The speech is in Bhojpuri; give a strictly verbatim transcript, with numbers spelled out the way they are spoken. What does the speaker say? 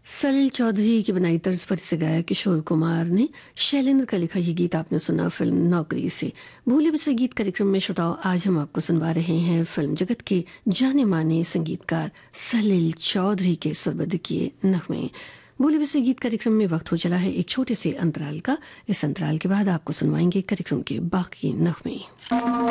सलील चौधरी की बनाई तर्ज पर इसे गाया किशोर कुमार ने। शैलेंद्र का लिखा ये गीत आपने सुना फिल्म नौकरी से। भूले बिसरे गीत कार्यक्रम में श्रोताओं, आज हम आपको सुनवा रहे हैं फिल्म जगत के जाने माने संगीतकार सलील चौधरी के सुरबद्ध किए नगमे। भूले बिसरे गीत कार्यक्रम में वक्त हो चला है एक छोटे से अंतराल का। इस अंतराल के बाद आपको सुनवाएंगे कार्यक्रम के बाकी नगमे।